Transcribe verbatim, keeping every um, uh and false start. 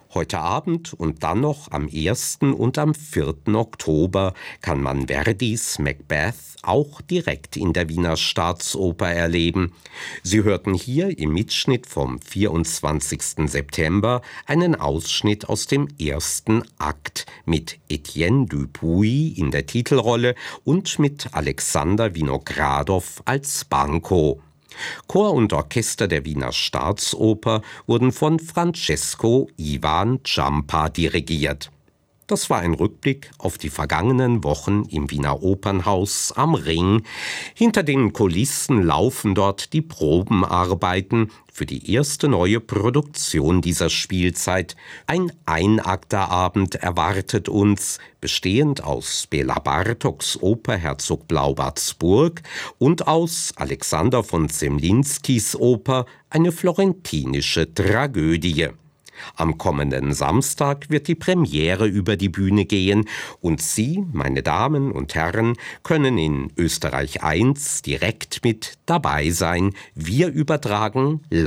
Heute Abend und dann noch am ersten und am vierten Oktober kann man Verdis Macbeth auch direkt in der Wiener Staatsoper erleben. Sie hörten hier im Mitschnitt vom vierundzwanzigsten September einen Ausschnitt aus dem ersten Akt mit Etienne Dupuy in der Titelrolle und mit Alexander Winogradow als Banco. Chor und Orchester der Wiener Staatsoper wurden von Francesco Ivan Ciampa dirigiert. Das war ein Rückblick auf die vergangenen Wochen im Wiener Opernhaus am Ring. Hinter den Kulissen laufen dort die Probenarbeiten für die erste neue Produktion dieser Spielzeit. Ein Einakterabend erwartet uns, bestehend aus Bela Bartoks Oper Herzog Blaubartsburg und aus Alexander von Zemlinskis Oper Eine florentinische Tragödie. Am kommenden Samstag wird die Premiere über die Bühne gehen und Sie, meine Damen und Herren, können in Österreich eins direkt mit dabei sein. Wir übertragen live